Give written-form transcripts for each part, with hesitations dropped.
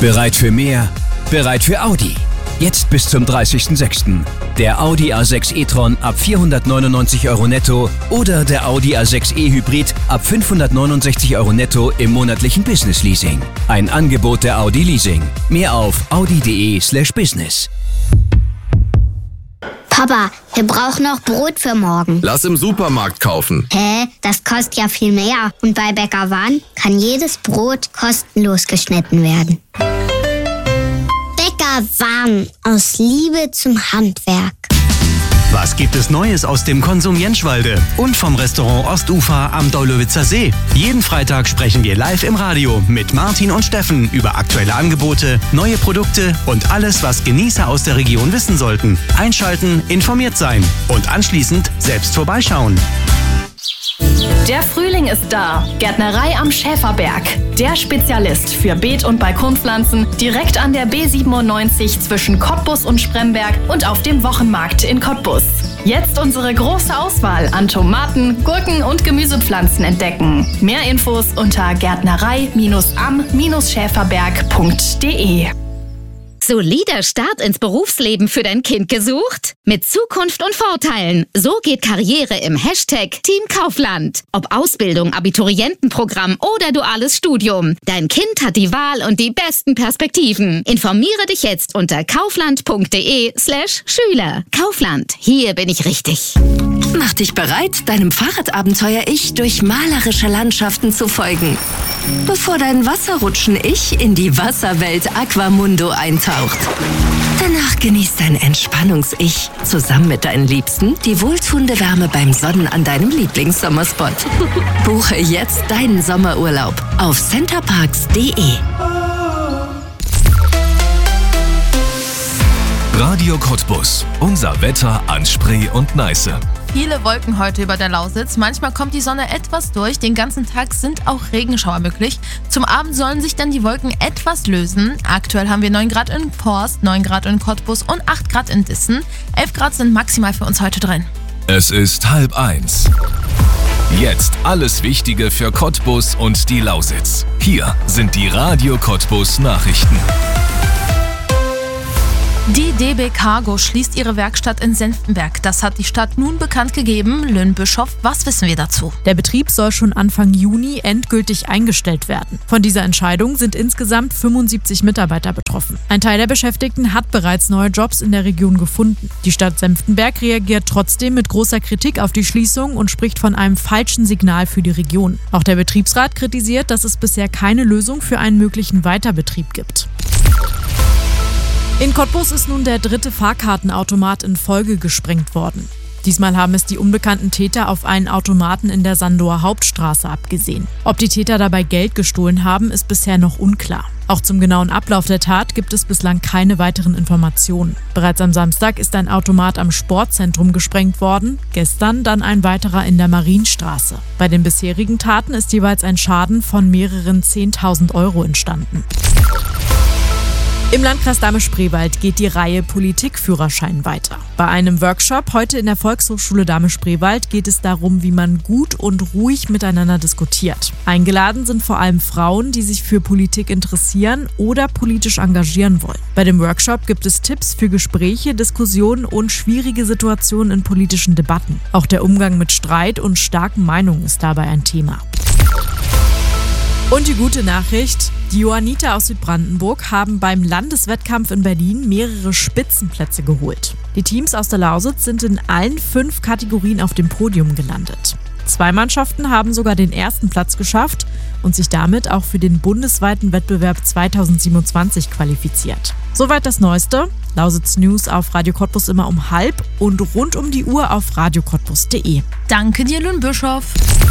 Bereit für mehr? Bereit für Audi. Jetzt bis zum 30.06. Der Audi A6 e-tron ab 499 € netto oder der Audi A6 e-Hybrid ab 569 € netto im monatlichen Business-Leasing. Ein Angebot der Audi Leasing. Mehr auf audi.de/business. Papa, wir brauchen noch Brot für morgen. Lass im Supermarkt kaufen. Hä? Das kostet ja viel mehr. Und bei Bäcker Wan kann jedes Brot kostenlos geschnitten werden. Bäcker Wan, aus Liebe zum Handwerk. Was gibt es Neues aus dem Konsum Jentschwalde und vom Restaurant Ostufer am Daulowitzer See? Jeden Freitag sprechen wir live im Radio mit Martin und Steffen über aktuelle Angebote, neue Produkte und alles, was Genießer aus der Region wissen sollten. Einschalten, informiert sein und anschließend selbst vorbeischauen. Der Frühling ist da. Gärtnerei am Schäferberg. Der Spezialist für Beet- und Balkonpflanzen direkt an der B97 zwischen Cottbus und Spremberg und auf dem Wochenmarkt in Cottbus. Jetzt unsere große Auswahl an Tomaten, Gurken und Gemüsepflanzen entdecken. Mehr Infos unter gärtnerei-am-schäferberg.de. Solider Start ins Berufsleben für dein Kind gesucht? Mit Zukunft und Vorteilen. So geht Karriere im Hashtag Team Kaufland. Ob Ausbildung, Abiturientenprogramm oder duales Studium. Dein Kind hat die Wahl und die besten Perspektiven. Informiere dich jetzt unter kaufland.de/Schüler. Kaufland, hier bin ich richtig. Mach dich bereit, deinem Fahrradabenteuer-Ich durch malerische Landschaften zu folgen. Bevor dein Wasserrutschen-Ich in die Wasserwelt Aquamundo eintaucht. Danach genießt dein Entspannungs-Ich zusammen mit deinen Liebsten die wohltuende Wärme beim Sonnen an deinem Lieblingssommerspot. Buche jetzt deinen Sommerurlaub auf centerparks.de. Radio Cottbus. Unser Wetter an Spree und Neiße. Viele Wolken heute über der Lausitz. Manchmal kommt die Sonne etwas durch. Den ganzen Tag sind auch Regenschauer möglich. Zum Abend sollen sich dann die Wolken etwas lösen. Aktuell haben wir 9 Grad in Forst, 9 Grad in Cottbus und 8 Grad in Dissen. 11 Grad sind maximal für uns heute drin. Es ist 12:30. Jetzt alles Wichtige für Cottbus und die Lausitz. Hier sind die Radio Cottbus Nachrichten. Die DB Cargo schließt ihre Werkstatt in Senftenberg. Das hat die Stadt nun bekannt gegeben. Lynn Bischoff, was wissen wir dazu? Der Betrieb soll schon Anfang Juni endgültig eingestellt werden. Von dieser Entscheidung sind insgesamt 75 Mitarbeiter betroffen. Ein Teil der Beschäftigten hat bereits neue Jobs in der Region gefunden. Die Stadt Senftenberg reagiert trotzdem mit großer Kritik auf die Schließung und spricht von einem falschen Signal für die Region. Auch der Betriebsrat kritisiert, dass es bisher keine Lösung für einen möglichen Weiterbetrieb gibt. In Cottbus ist nun der 3. Fahrkartenautomat in Folge gesprengt worden. Diesmal haben es die unbekannten Täter auf einen Automaten in der Sandower Hauptstraße abgesehen. Ob die Täter dabei Geld gestohlen haben, ist bisher noch unklar. Auch zum genauen Ablauf der Tat gibt es bislang keine weiteren Informationen. Bereits am Samstag ist ein Automat am Sportzentrum gesprengt worden, gestern dann ein weiterer in der Marienstraße. Bei den bisherigen Taten ist jeweils ein Schaden von mehreren 10.000 € entstanden. Im Landkreis Dahme-Spreewald geht die Reihe Politikführerschein weiter. Bei einem Workshop heute in der Volkshochschule Dahme-Spreewald geht es darum, wie man gut und ruhig miteinander diskutiert. Eingeladen sind vor allem Frauen, die sich für Politik interessieren oder politisch engagieren wollen. Bei dem Workshop gibt es Tipps für Gespräche, Diskussionen und schwierige Situationen in politischen Debatten. Auch der Umgang mit Streit und starken Meinungen ist dabei ein Thema. Und die gute Nachricht, die Johanniter aus Südbrandenburg haben beim Landeswettkampf in Berlin mehrere Spitzenplätze geholt. Die Teams aus der Lausitz sind in allen 5 Kategorien auf dem Podium gelandet. 2 Mannschaften haben sogar den 1. Platz geschafft und sich damit auch für den bundesweiten Wettbewerb 2027 qualifiziert. Soweit das Neueste. Lausitz News auf Radio Cottbus immer um 12:30 und rund um die Uhr auf radiocottbus.de. Danke dir, Lynn Bischoff.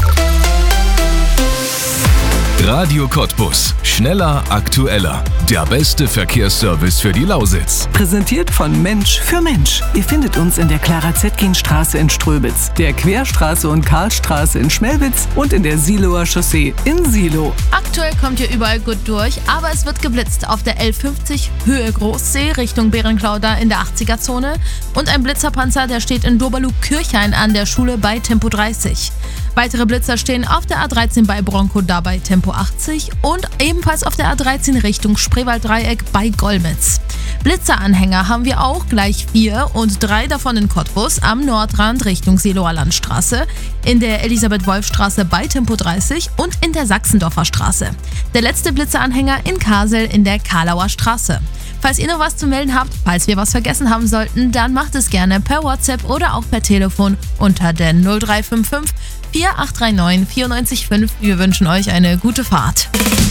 Radio Cottbus. Schneller, aktueller. Der beste Verkehrsservice für die Lausitz. Präsentiert von Mensch für Mensch. Ihr findet uns in der Clara-Zetkin-Straße in Ströbitz, der Querstraße und Karlstraße in Schmelwitz und in der Siloer Chaussee in Silo. Aktuell kommt ihr überall gut durch, aber es wird geblitzt auf der L50 Höhe Großsee Richtung Bärenklauder in der 80er-Zone und ein Blitzerpanzer, der steht in Doberlug-Kirchhain an der Schule bei Tempo 30. Weitere Blitzer stehen auf der A13 bei Bronco, dabei Tempo A80 und ebenfalls auf der A13 Richtung Spreewalddreieck bei Golmitz. Blitzeranhänger haben wir auch gleich 4 und 3 davon in Cottbus am Nordrand Richtung Seeloer Landstraße, in der Elisabeth-Wolf-Straße bei Tempo 30 und in der Sachsendorfer Straße. Der letzte Blitzeranhänger in Kassel in der Karlauer Straße. Falls ihr noch was zu melden habt, falls wir was vergessen haben sollten, dann macht es gerne per WhatsApp oder auch per Telefon unter der 0355 4839 94.5. Wir wünschen euch eine gute Fahrt.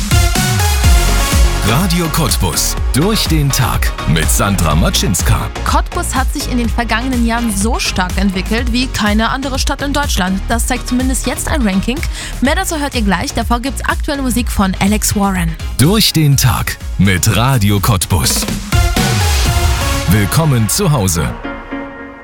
Radio Cottbus. Durch den Tag mit Sandra Matschinska. Cottbus hat sich in den vergangenen Jahren so stark entwickelt wie keine andere Stadt in Deutschland. Das zeigt zumindest jetzt ein Ranking. Mehr dazu hört ihr gleich. Davor gibt's aktuelle Musik von Alex Warren. Durch den Tag mit Radio Cottbus. Willkommen zu Hause.